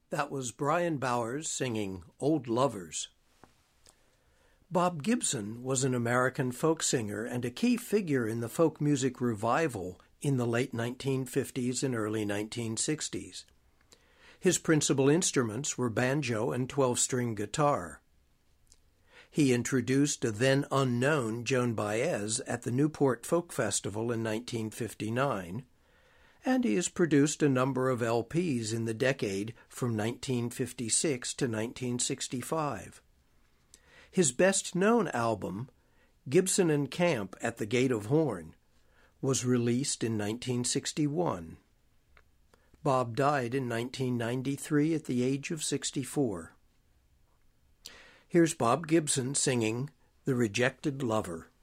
That was Brian Bowers singing Old Lovers. Bob Gibson was an American folk singer and a key figure in the folk music revival in the late 1950s and early 1960s. His principal instruments were banjo and 12-string guitar. He introduced a then-unknown Joan Baez at the Newport Folk Festival in 1959, and he has produced a number of LPs in the decade from 1956 to 1965. His best-known album, Gibson and Camp at the Gate of Horn, was released in 1961. Bob died in 1993 at the age of 64. Here's Bob Gibson singing The Rejected Lover.